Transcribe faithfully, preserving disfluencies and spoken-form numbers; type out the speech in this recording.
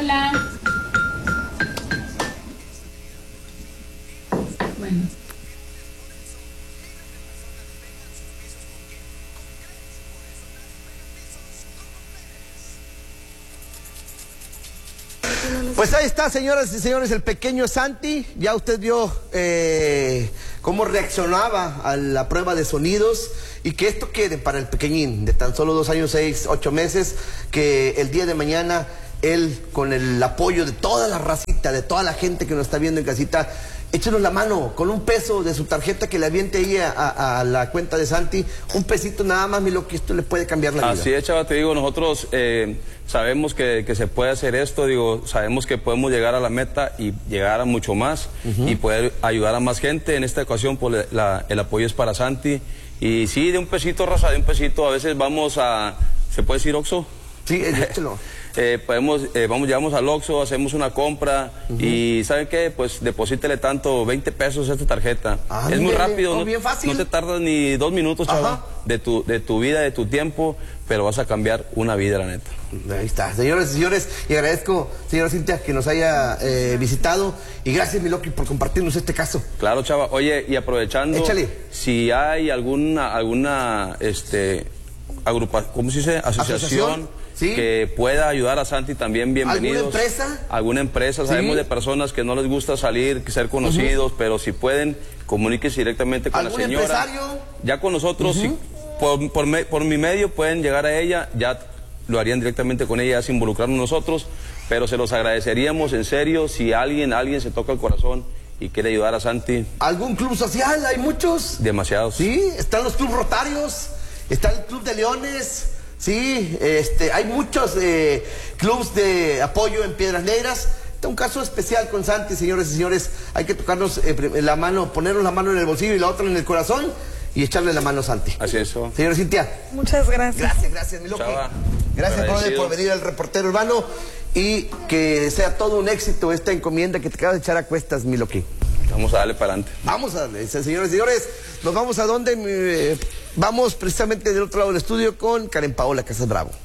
Hola. Bueno. Pues ahí está, señoras y señores, el pequeño Santi. Ya usted vio eh, cómo reaccionaba a la prueba de sonidos y que esto quede para el pequeñín de tan solo dos años, seis, ocho meses, que el día de mañana él, con el apoyo de toda la racita, de toda la gente que nos está viendo en casita, échenos la mano con un peso de su tarjeta que le aviente ahí a, a, a la cuenta de Santi, un pesito nada más, mi lo que esto le puede cambiar la vida. Así es, chava, te digo, nosotros eh, sabemos que, que se puede hacer esto, digo, sabemos que podemos llegar a la meta y llegar a mucho más uh-huh. y poder ayudar a más gente. En esta ocasión, pues, la, el apoyo es para Santi. Y sí, de un pesito, raza, de un pesito, a veces vamos a, ¿se puede decir Oxxo? Sí, échalo. Eh, podemos, eh, vamos, llegamos al Oxxo, hacemos una compra uh-huh. y ¿saben qué? Pues deposítele tanto, veinte pesos a esta tarjeta. Ah, es muy rápido, no, bien fácil. No te tardas ni dos minutos, chava, de tu, de tu vida, de tu tiempo, pero vas a cambiar una vida, la neta. Ahí está, señores y señores, y agradezco, señora Cintia, que nos haya eh, visitado, y gracias, mi Loki, por compartirnos este caso. Claro, chava. Oye, y aprovechando, échale. Si hay alguna, alguna, este, agrupa, ¿cómo se dice? Asociación. ¿Asociación? ¿Sí? Que pueda ayudar a Santi, también bienvenidos. ¿Alguna empresa? Alguna empresa, sabemos ¿Sí? de personas que no les gusta salir, ser conocidos, uh-huh. pero si pueden, comuníquense directamente con la señora. ¿Algún empresario? Ya con nosotros, uh-huh. si, por, por, me, por mi medio pueden llegar a ella, ya lo harían directamente con ella, sin involucrarnos nosotros, pero se los agradeceríamos en serio si alguien, alguien se toca el corazón y quiere ayudar a Santi. ¿Algún club social? ¿Hay muchos? Demasiados. Sí, están los clubes rotarios, está el Club de Leones. Sí, este, hay muchos eh, clubes de apoyo en Piedras Negras. Este es un caso especial con Santi, señores y señores. Hay que tocarnos eh, la mano, ponernos la mano en el bolsillo y la otra en el corazón y echarle la mano a Santi. Así es. Señora Cintia. Muchas gracias. Gracias, gracias, mi Loki. Gracias, brother, por venir al Reportero Urbano y que sea todo un éxito esta encomienda que te acabas de echar a cuestas, mi Loki. Vamos a darle para adelante. Vamos a darle, señores y señores. ¿Nos vamos a dónde? Eh, vamos precisamente del otro lado del estudio con Karen Paola Casas Bravo.